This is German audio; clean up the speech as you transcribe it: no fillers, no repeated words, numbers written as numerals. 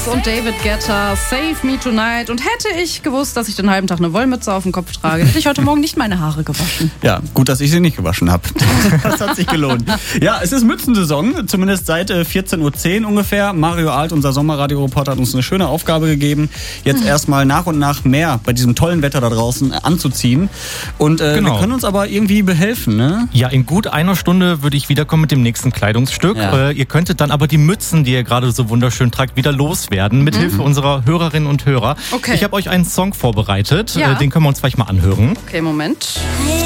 und David Guetta, Save Me Tonight. Und hätte ich gewusst, dass ich den halben Tag eine Wollmütze auf dem Kopf trage, hätte ich heute Morgen nicht meine Haare gewaschen. Ja, gut, dass ich sie nicht gewaschen habe. Das hat sich gelohnt. Ja, es ist Mützensaison, zumindest seit 14.10 Uhr ungefähr. Mario Alt, unser Sommerradio-Reporter, hat uns eine schöne Aufgabe gegeben, jetzt erstmal nach und nach mehr bei diesem tollen Wetter da draußen anzuziehen. Und wir können uns aber irgendwie behelfen, ne? Ja, in gut einer Stunde würde ich wiederkommen mit dem nächsten Kleidungsstück. Ja. Ihr könntet dann aber die Mützen, die ihr gerade so wunderschön tragt, wieder loswerden, mit Hilfe unserer Hörerinnen und Hörer. Okay. Ich habe euch einen Song vorbereitet, Ja. den können wir uns gleich mal anhören. Okay, Moment.